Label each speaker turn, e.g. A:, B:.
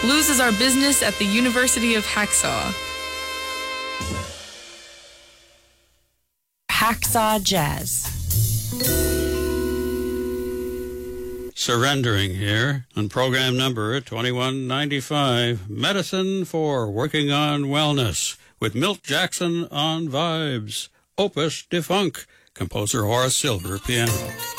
A: Blues is our business at the University of Hacksaw.
B: Hacksaw Jazz.
C: Surrendering here on program number 2195, Medicine for Working on Wellness, with Milt Jackson on vibes, Opus Defunct, composer Horace Silver, piano.